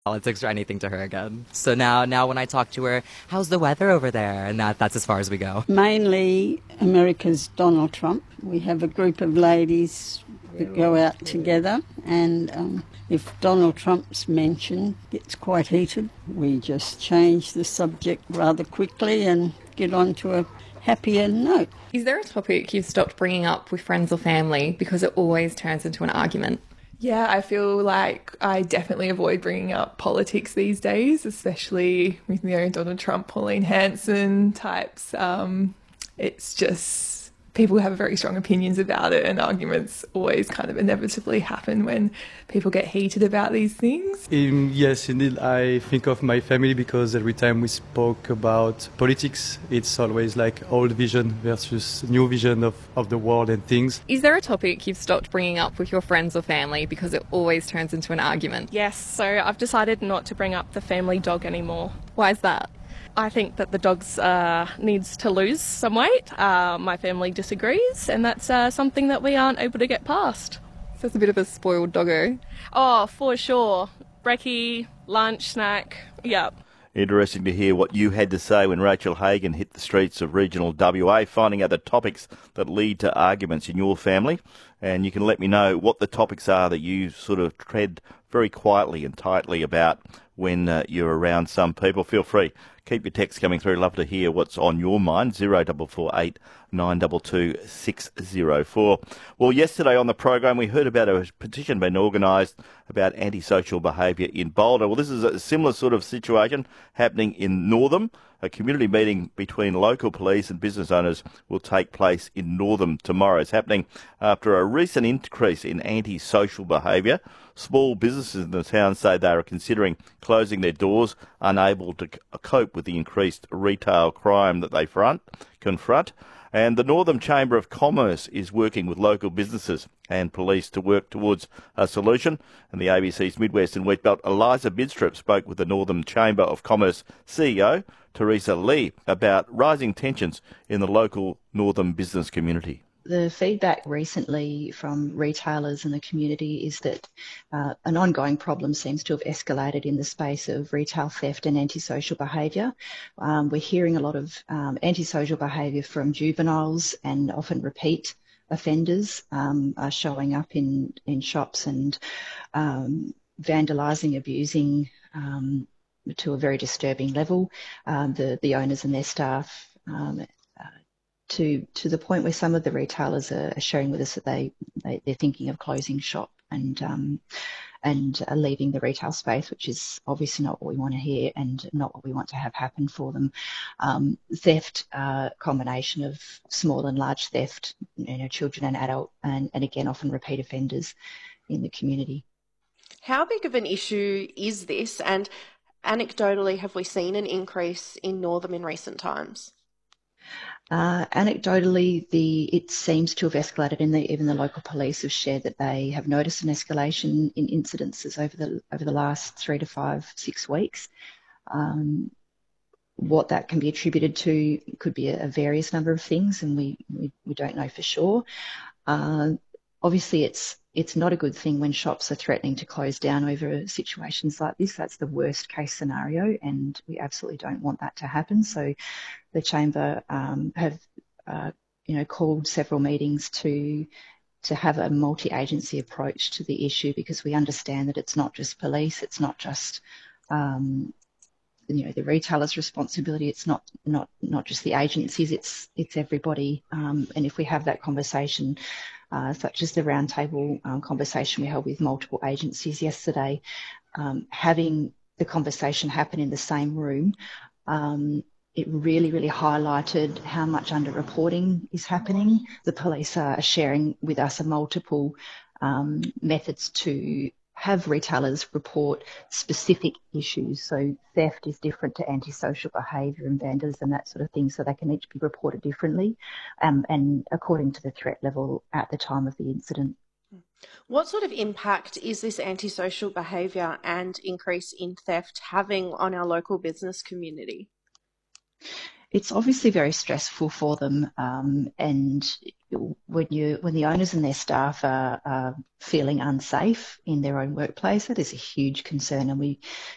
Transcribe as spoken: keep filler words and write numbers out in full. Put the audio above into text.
Politics or anything to her again. So now, now when I talk to her, how's the weather over there? And that, that's as far as we go. Mainly America's Donald Trump. We have a group of ladies that go out together, and um, if Donald Trump's mentioned gets quite heated, we just change the subject rather quickly and get on to a happier note. Is there a topic you've stopped bringing up with friends or family because it always turns into an argument? Yeah, I feel like I definitely avoid bringing up politics these days, especially with, you know, Donald Trump, Pauline Hanson types. Um, it's just people have very strong opinions about it, and arguments always kind of inevitably happen when people get heated about these things. Um, yes, indeed. I think of my family because every time we spoke about politics, it's always like old vision versus new vision of, of the world and things. Is there a topic you've stopped bringing up with your friends or family because it always turns into an argument? Yes, so I've decided not to bring up the family dog anymore. Why is that? I think that the dog uh, needs to lose some weight. Uh, my family disagrees, and that's uh, something that we aren't able to get past. So it's a bit of a spoiled doggo. Oh, for sure. Brekkie, lunch, snack, yep. Interesting to hear what you had to say when Rachel Hagan hit the streets of regional W A, finding out the topics that lead to arguments in your family. And you can let me know what the topics are that you sort of tread very quietly and tightly about when uh, you're around some people. Feel free. Keep your texts coming through. Love to hear what's on your mind. zero four four eight nine two two six zero four. Well, yesterday on the program, we heard about a petition being organised about antisocial behaviour in Boulder. Well, this is a similar sort of situation happening in Northam. A community meeting between local police and business owners will take place in Northam tomorrow. It's happening after a recent increase in antisocial behaviour. Small businesses in the town say they are considering closing their doors, unable to cope with the increased retail crime that they front, confront. And the Northam Chamber of Commerce is working with local businesses and police to work towards a solution. And the A B C's Midwest and Wheatbelt, Eliza Bidstrup, spoke with the Northam Chamber of Commerce C E O, Teresa Lee, about rising tensions in the local Northam business community. The feedback recently from retailers and the community is that uh, an ongoing problem seems to have escalated in the space of retail theft and antisocial behaviour. Um, we're hearing a lot of um, antisocial behaviour from juveniles, and often repeat offenders um, are showing up in, in shops and um, vandalising, abusing um, to a very disturbing level um, the, the owners and their staff. Um, to to the point where some of the retailers are sharing with us that they, they they're thinking of closing shop and um, and uh, leaving the retail space, which is obviously not what we want to hear and not what we want to have happen for them. Um, theft, uh, combination of small and large theft, you know, children and adult, and, and again often repeat offenders in the community. How big of an issue is this, and anecdotally have we seen an increase in Northam in recent times? Uh, anecdotally, the it seems to have escalated, and even the local police have shared that they have noticed an escalation in incidences over the over the last three to five, six weeks. Um, what that can be attributed to could be a, a various number of things, and we we, we don't know for sure. Uh, obviously, it's it's not a good thing when shops are threatening to close down over situations like this. That's the worst case scenario, and we absolutely don't want that to happen. So the Chamber um, have uh, you know, called several meetings to to have a multi-agency approach to the issue, because we understand that it's not just police, it's not just um, you know, the retailer's responsibility, it's not not not just the agencies, it's it's everybody. Um, and if we have that conversation, uh, such as the roundtable um, conversation we held with multiple agencies yesterday, um, having the conversation happen in the same room, um, it really, really highlighted how much underreporting is happening. The police are sharing with us a multiple um, methods to have retailers report specific issues. So theft is different to antisocial behaviour and vandalism and that sort of thing, so they can each be reported differently um, and according to the threat level at the time of the incident. What sort of impact is this antisocial behaviour and increase in theft having on our local business community? It's obviously very stressful for them, um, and when you when the owners and their staff are, are feeling unsafe in their own workplace, that is a huge concern, and we